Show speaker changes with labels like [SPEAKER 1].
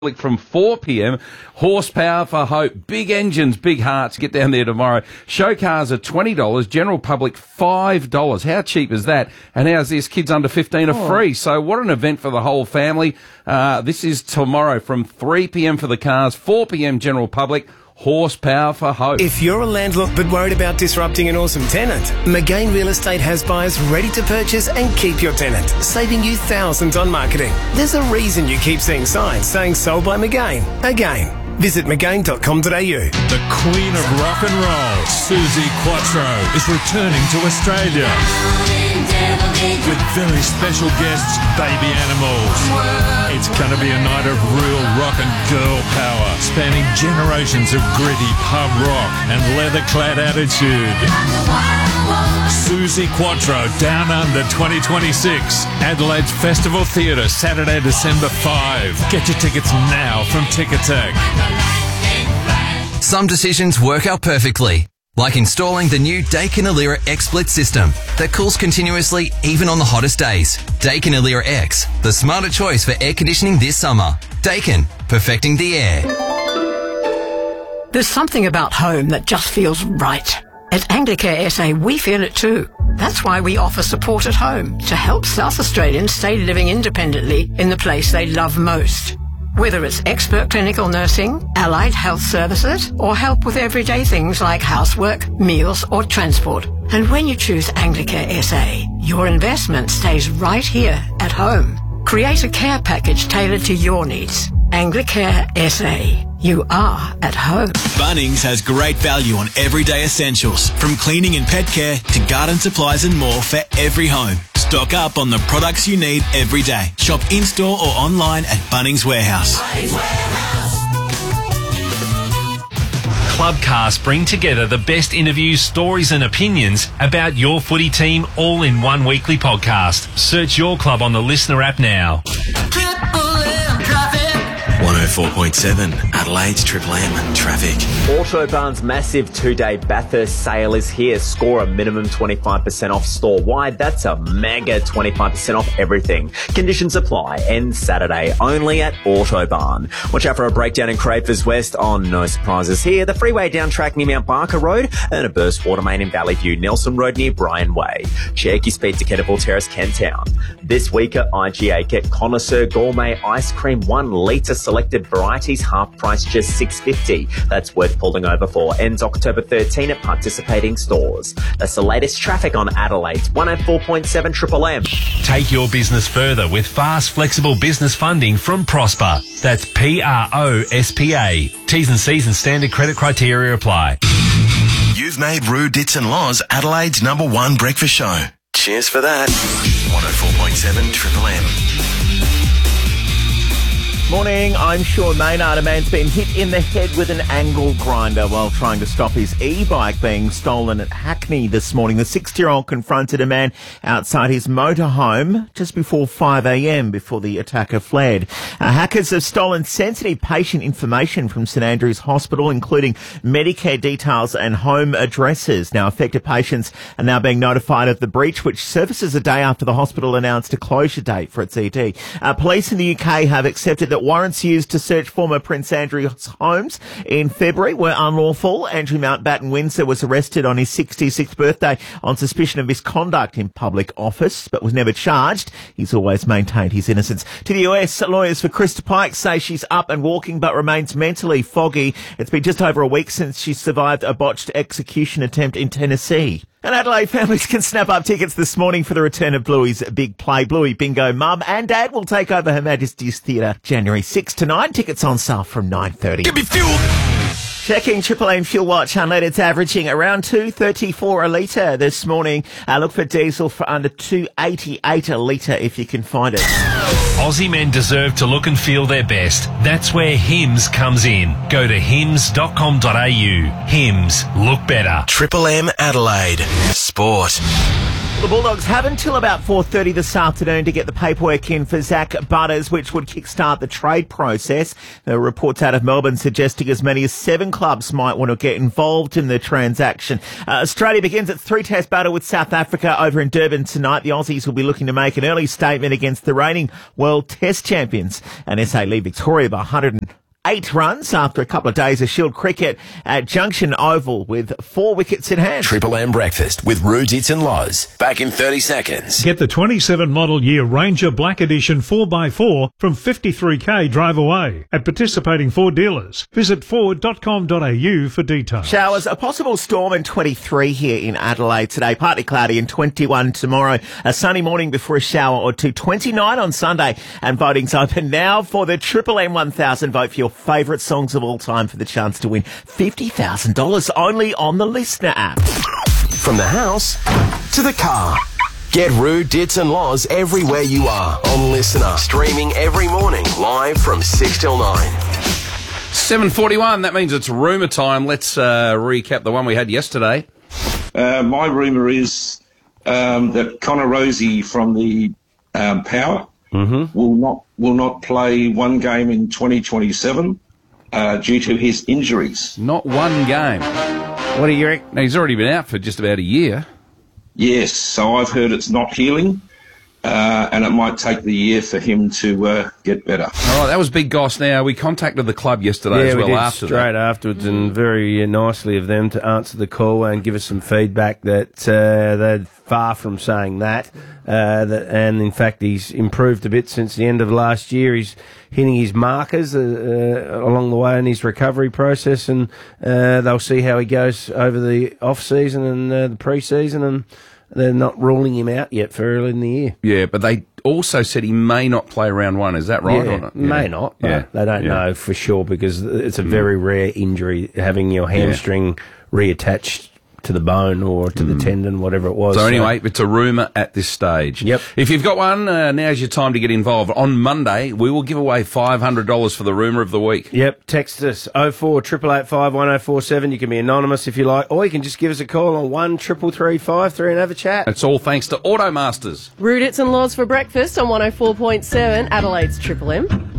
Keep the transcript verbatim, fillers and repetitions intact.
[SPEAKER 1] from four p.m. Horsepower for Hope. Big engines, big hearts. Get down there tomorrow. Show cars are twenty dollars. General public five dollars. How cheap is that? And how's this? Kids under fifteen are free. So what an event for the whole family. Uh, this is tomorrow from three p.m. for the cars, four p.m. general public. Horsepower for Hope.
[SPEAKER 2] If you're a landlord but worried about disrupting an awesome tenant, McGain Real Estate has buyers ready to purchase and keep your tenant, saving you thousands on marketing. There's a reason you keep seeing signs saying sold by McGain. Again. Visit McGain dot com dot a u.
[SPEAKER 3] The Queen of Rock and Roll, Suzi Quatro, is returning to Australia with very special guests, Baby Animals. It's going to be a night of real rock and girl power, spanning generations of gritty pub rock and leather-clad attitude. Suzi Quatro, Down Under twenty twenty-six, Adelaide's Festival Theatre, Saturday, December fifth. Get your tickets now from Ticketek.
[SPEAKER 4] Some decisions work out perfectly, like installing the new Daikin Alira X-Split system that cools continuously even on the hottest days. Daikin Alira X, the smarter choice for air conditioning this summer. Daikin, perfecting the air.
[SPEAKER 5] There's something about home that just feels right. At Anglicare S A, we feel it too. That's why we offer support at home to help South Australians stay living independently in the place they love most. Whether it's expert clinical nursing, allied health services, or help with everyday things like housework, meals, or transport. And when you choose Anglicare S A, your investment stays right here at home. Create a care package tailored to your needs. Anglicare S A. You are at home.
[SPEAKER 6] Bunnings has great value on everyday essentials, from cleaning and pet care to garden supplies and more for every home. Stock up on the products you need every day. Shop in-store or online at Bunnings Warehouse. Bunnings Warehouse.
[SPEAKER 7] Clubcast bring together the best interviews, stories and opinions about your footy team all in one weekly podcast. Search your club on the Listener app now.
[SPEAKER 6] one oh four point seven, Adelaide's Triple M Traffic.
[SPEAKER 8] Autobarn's massive two-day Bathurst sale is here. Score a minimum twenty-five percent off store-wide. That's a mega twenty-five percent off everything. Conditions apply. End Saturday only at Autobarn. Watch out for a breakdown in Crafers West. On no surprises here. The freeway down track near Mount Barker Road and a burst water main in Valley View. Nelson Road near Bryan Way. Check your speed to Kettleville Terrace, Kentown. This week at I G A, get Connoisseur Gourmet Ice Cream one litre selected varieties, half price just six dollars fifty. That's worth pulling over for. Ends October thirteenth at participating stores. That's the latest traffic on Adelaide's one oh four point seven Triple M.
[SPEAKER 7] Take your business further with fast, flexible business funding from Prosper. That's P R O S P A. T's and C's and standard credit criteria apply.
[SPEAKER 6] You've made Roo Dits and Laws Adelaide's number one breakfast show. Cheers for that. one oh four point seven Triple M.
[SPEAKER 9] Morning, I'm Sean Maynard. A man's been hit in the head with an angle grinder while trying to stop his e-bike being stolen at Hackney this morning. The sixty-year-old confronted a man outside his motorhome just before five a.m. before the attacker fled. Uh, hackers have stolen sensitive patient information from St Andrews Hospital, including Medicare details and home addresses. Now, affected patients are now being notified of the breach, which surfaces a day after the hospital announced a closure date for its E D. Uh, police in the U K have accepted that warrants used to search former Prince Andrew's homes in February were unlawful. Andrew Mountbatten Windsor was arrested on his sixty-sixth birthday on suspicion of misconduct in public office, but was never charged. He's always maintained his innocence. To the U S, lawyers for Krista Pike say she's up and walking but remains mentally foggy. It's been just over a week since she survived a botched execution attempt in Tennessee. And Adelaide families can snap up tickets this morning for the return of Bluey's Big Play. Bluey Bingo Mum and Dad will take over Her Majesty's Theatre January sixth to nine. Tickets on sale from nine thirty.
[SPEAKER 6] Give me fuel!
[SPEAKER 9] Checking Triple M Fuel Watch, unleaded, it's averaging around two thirty-four a litre this morning. Uh, look for diesel for under two eighty-eight a litre if you can find it.
[SPEAKER 7] Aussie men deserve to look and feel their best. That's where Hims comes in. Go to hims dot com dot a u. Hims, look better.
[SPEAKER 6] Triple M Adelaide. Sport.
[SPEAKER 9] The Bulldogs have until about four thirty this afternoon to get the paperwork in for Zach Butters, which would kickstart the trade process. There are reports out of Melbourne suggesting as many as seven clubs might want to get involved in the transaction. Uh, Australia begins its three-test battle with South Africa over in Durban tonight. The Aussies will be looking to make an early statement against the reigning World Test champions. And S A lead Victoria by one hundred eight runs after a couple of days of Shield cricket at Junction Oval with four wickets in hand.
[SPEAKER 10] Triple M Breakfast with Roo, Dits and Loz. Back in thirty seconds.
[SPEAKER 3] Get the twenty-seven model year Ranger Black Edition four by four from fifty-three k drive away at participating Ford dealers. Visit ford dot com dot a u for details.
[SPEAKER 9] Showers, a possible storm and twenty-three here in Adelaide today. Partly cloudy and twenty-one tomorrow. A sunny morning before a shower or two. twenty-nine on Sunday. And voting's open now for the Triple M one thousand. Vote for your favourite songs of all time for the chance to win fifty thousand dollars only on the Listener app.
[SPEAKER 10] From the house to the car. Get Roo, Dits and Loz everywhere you are on Listener. Streaming every morning live from six till nine.
[SPEAKER 1] seven forty-one, that means it's rumour time. Let's uh, recap the one we had yesterday.
[SPEAKER 11] Uh, my rumour is um, that Connor Rosie from the um, Power
[SPEAKER 1] Mm-hmm.
[SPEAKER 11] will not will not play one game in twenty twenty-seven uh, due to his injuries.
[SPEAKER 1] Not one game.
[SPEAKER 9] What do you reckon?
[SPEAKER 1] Now, he's already been out for just about a year.
[SPEAKER 11] Yes, so I've heard it's not healing, uh, and it might take the year for him to uh, get better.
[SPEAKER 1] All right, that was Big Goss. Now, we contacted the club yesterday
[SPEAKER 12] yeah,
[SPEAKER 1] as well
[SPEAKER 12] we did
[SPEAKER 1] after
[SPEAKER 12] straight
[SPEAKER 1] that.
[SPEAKER 12] afterwards, and very uh, nicely of them to answer the call and give us some feedback that uh, they're far from saying that. Uh, that, and in fact, he's improved a bit since the end of last year. He's hitting his markers uh, uh, along the way in his recovery process, and uh, they'll see how he goes over the off season and uh, the pre-season, and they're not ruling him out yet for early in the year.
[SPEAKER 1] Yeah, but they also said he may not play round one. Is that right?
[SPEAKER 12] Yeah,
[SPEAKER 1] or not?
[SPEAKER 12] may not. But
[SPEAKER 1] Yeah.
[SPEAKER 12] they don't
[SPEAKER 1] Yeah.
[SPEAKER 12] know for sure because it's a very rare injury, having your hamstring reattached to the bone or to the tendon, whatever it was.
[SPEAKER 1] So anyway, it's a rumour at this stage.
[SPEAKER 12] Yep.
[SPEAKER 1] If you've got one, uh, now's your time to get involved. On Monday, we will give away five hundred dollars for the rumour of the week.
[SPEAKER 12] Yep, text us oh four eight eight five one oh four seven. You can be anonymous if you like, or you can just give us a call on one triple three five three and have a chat.
[SPEAKER 1] It's all thanks to Automasters.
[SPEAKER 13] Roo, Dits and Loz for breakfast on one oh four point seven, Adelaide's Triple M.